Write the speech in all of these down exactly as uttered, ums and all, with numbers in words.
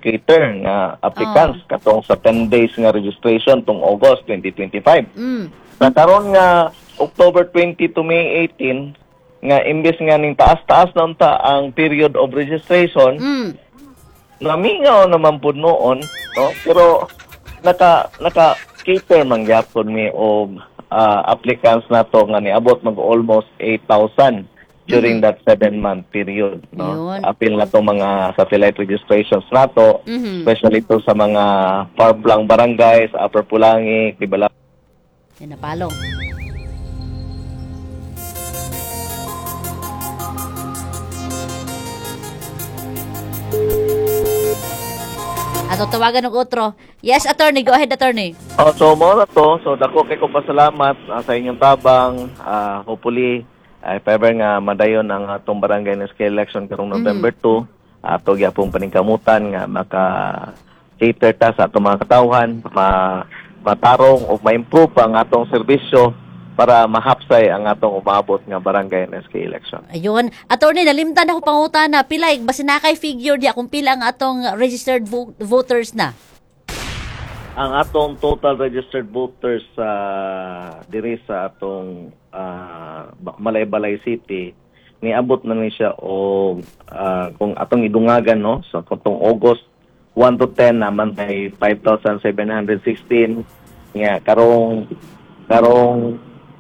cater nga applicants Oh. katong sa ten days nga registration tong August twenty twenty-five. Mm. Sa karon nga October twenty to May eighteen nga imbes nga ning taas-taas na unta ang period of registration, Mm. namingaw naman po noon, no? Pero naka naka cater man gyapon mi og ah, applicants nato nga niabot mag almost eight thousand during that seven month period, no? Yun. Apil na to mga satellite registrations nato, Mhm. especially to sa mga far-flung barangays, Upper Pulangi, Tibala. Yan na palong. Ato tawagan ng otro. Yes, attorney. Go ahead, attorney. Oh, so mo na to. So dako kay ko pasalamat ah, sa inyong tabang. Ah, hopefully ay if ever nga madayon ang atong barangay na scale election karong November two, ato gyapong paningkamutan nga maka cater ta sa atong mga katawhan, ma matarong o ma-improve ang atong serbisyo para mahapsay ang atong umabot nga barangay na scale election. Ayun. Attorney, nalimtan ako pangutana. Pila, basi na kay figure di kung pila ang atong registered vo- voters na. Ang atong total registered voters sa diri sa atong ah, Malaybalay City niabot na ni siya o ah, kung atong idungagan no so katong August one to ten naman ay five thousand seven hundred sixteen nga karong karong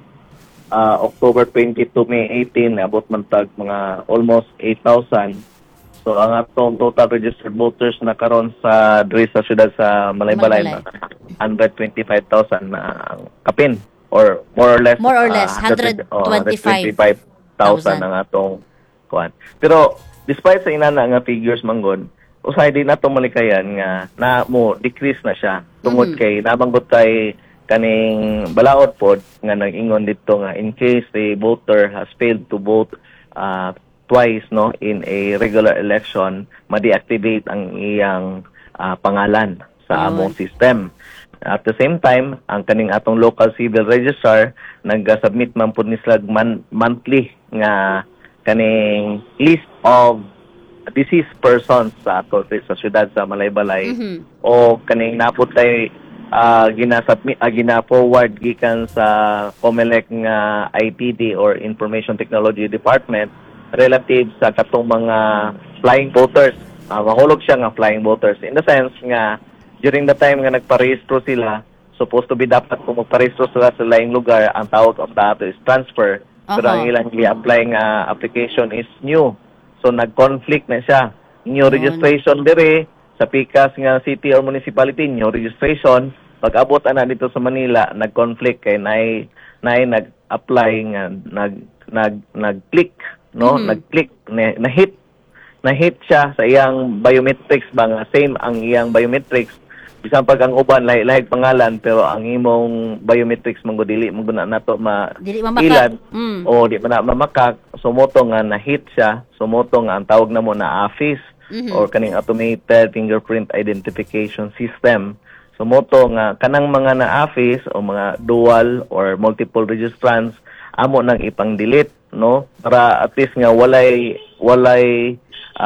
ah, October twenty to May eighteen niabot man tag mga almost eight thousand. So ang atong total registered voters na karon sa diri sa syudad sa Malaybalay Malaybalay. one hundred twenty-five thousand na ang kapin or more or less More or less, ah, one hundred twenty-five thousand ang atong kuan. Pero despite sa inana nga figures manggod, usay din nato malikayan nga na mo decrease na siya tungod Mhm. kay nabanggot kay kaning balaod pod nga nag-ingon dito nga in case the voter has failed to vote uh, twice no in a regular election, ma-deactivate ang iyang ah, pangalan sa Yun. among system. At the same time, ang kaning atong local civil registrar nag-submit man pud ni sila man- monthly nga kaning list of deceased persons sa ato sa syudad sa Malaybalay Mhm. o kaning naputay uh, ginasubmit uh, gina-forward gikan sa COMELEC nga I T D or Information Technology Department relative sa katong mga flying voters. Uh, mahulog siya nga flying voters in the sense nga during the time nga nagparehistro sila, supposed to be dapat kung magparehistro sila sa laing lugar, ang tawag of the ato is transfer. Pero Aha. ang ilang i-apply nga application is new. So nag-conflict na siya. New Yun. registration dire sa pikas nga city or municipality, new registration. Pag abot ana dito sa Manila, nag-conflict kay nay nay nag-apply nga nag nag nag-click, no? Mhm. Nag-click na, na-hit na-hit siya sa iyang biometrics ba nga same ang iyang biometrics. Bisan pag ang uban lahi lahi pangalan pero ang imong biometrics manggo dili manggo na nato ma Dili mamakak. ilan Mm. o di man na mamakak sumoto nga na-hit siya sumoto nga ang tawag namo na A F I S Mhm. or kaning automated fingerprint identification system sumoto nga kanang mga na A F I S o mga dual or multiple registrants amo nang ipang-delete no para at least nga walay walay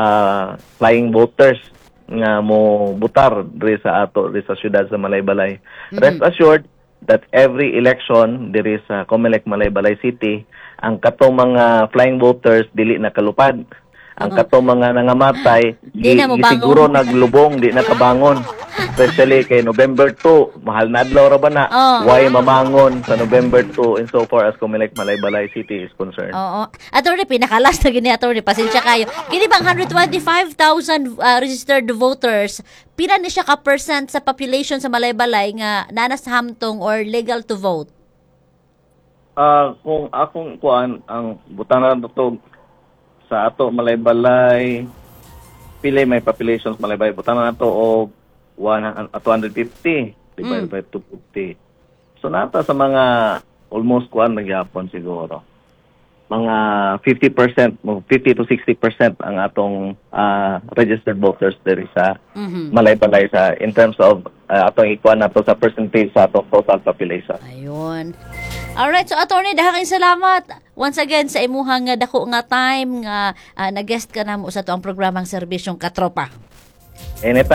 ah, flying voters nga mo butar diri sa ato diri sa syudad sa Malaybalay. Mhm. Rest assured that every election diri sa COMELEC Malaybalay City, ang katong mga flying voters dili nakalupad. Ang Uh-huh. katong mga nangamatay Di na gi- mabangon. siguro naglubong di nakabangon. Especially kay November two, mahal na adlaw ra ba na? Oh. Why mamangon sa November two in so far as COMELEC Malaybalay City is concerned? Oo. Attorney, pinakalas na gini, attorney. Pasensya kayo. Kini bang one hundred twenty-five thousand uh, registered voters, pila ni siya ka percent sa population sa Malaybalay nga nanas hamtong or legal to vote? Ah, kung akong kuan ang butanan to sa ato Malaybalay pili may population sa Malaybalay butanan nato og one two hundred fifty divided Mm. by two hundred fifty. So nata sa mga almost kuan magyapon siguro. Mga fifty percent, mo fifty to sixty percent ang atong ah, registered voters diri sa Mhm. Malaybalay sa in terms of ah, atong ikuan nato sa percentage sa atong total population. Ayun. Alright, so attorney, dahang salamat once again sa imuhang nga dako nga time nga ah, nag-guest ka namo sa tuang programang serbisyong Katropa. Anytime